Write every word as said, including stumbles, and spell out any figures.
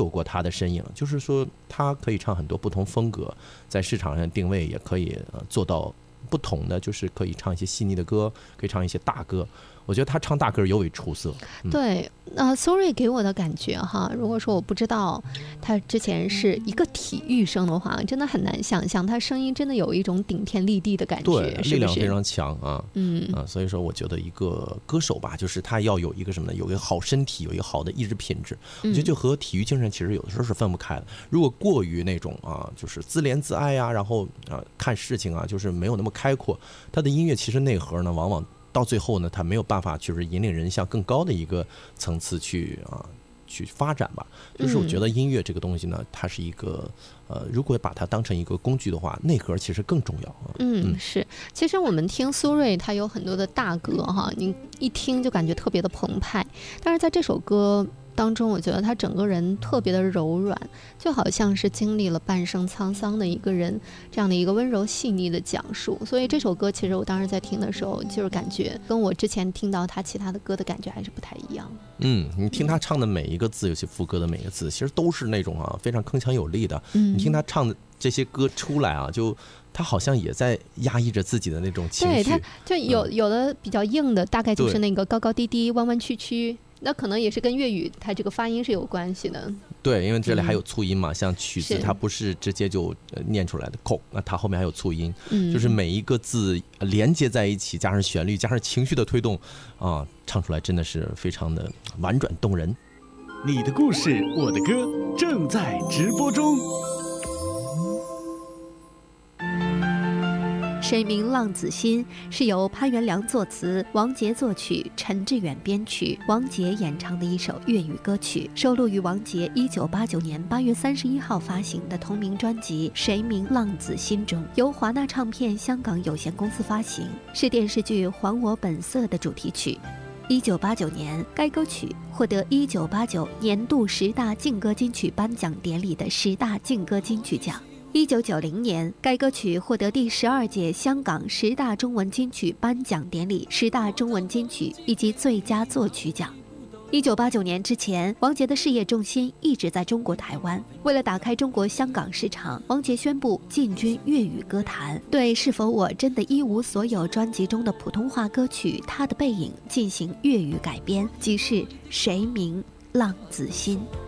有过他的身影，就是说他可以唱很多不同风格，在市场上定位也可以做到不同的，就是可以唱一些细腻的歌，可以唱一些大歌。我觉得他唱大歌尤为出色。 嗯、对，呃，苏芮给我的感觉哈，如果说我不知道他之前是一个体育生的话，真的很难想象他声音真的有一种顶天立地的感觉， 对， 是不是力量非常强啊。 嗯啊，所以说我觉得一个歌手吧，就是他要有一个什么呢？有一个好身体，有一个好的意志品质。我觉得就和体育精神其实有的时候是分不开的。如果过于那种啊，就是自怜自爱呀，然后啊看事情啊，就是没有那么开阔，他的音乐其实内核呢，往往到最后呢，他没有办法就是引领人向更高的一个层次去啊去发展吧。就是我觉得音乐这个东西呢，它是一个呃，如果把它当成一个工具的话，内核其实更重要。 嗯，是。其实我们听苏芮，他有很多的大歌哈，你一听就感觉特别的澎湃，但是在这首歌当中，我觉得他整个人特别的柔软，就好像是经历了半生沧桑的一个人，这样的一个温柔细腻的讲述。所以这首歌其实我当时在听的时候，就是感觉跟我之前听到他其他的歌的感觉还是不太一样。 嗯，你听他唱的每一个字，尤其副歌的每一个字，其实都是那种啊非常铿锵有力的。嗯，你听他唱的这些歌出来啊，就他好像也在压抑着自己的那种情绪。 对，他就有、嗯、有的比较硬的，大概就是那个高高低低、弯弯曲曲。那可能也是跟粤语它这个发音是有关系的。 对，因为这里还有促音嘛，嗯、像曲子它不是直接就念出来的口，那它后面还有促音，嗯、就是每一个字连接在一起，加上旋律，加上情绪的推动，啊，唱出来真的是非常的婉转动人。 你的故事，我的歌，正在直播中。 谁名浪子心是由潘元良作词，王杰作曲，陈志远编曲，王杰演唱的一首粤语歌曲，收录于王杰一九八九年八月三十一号发行的同名专辑《谁名浪子心》中，由华纳唱片香港有限公司发行，是电视剧《还我本色》的主题曲。一九八九年，该歌曲获得一九八九年度十大劲歌金曲颁奖典礼的十大劲歌金曲奖。一九九零年，该歌曲获得第十二届香港十大中文金曲颁奖典礼十大中文金曲以及最佳作曲奖。一九八九年之前，王杰的事业重心一直在中国台湾。为了打开中国香港市场，王杰宣布进军粤语歌坛，对《是否我真的一无所有》专辑中的普通话歌曲《他的背影》进行粤语改编，即是《谁名浪子心》。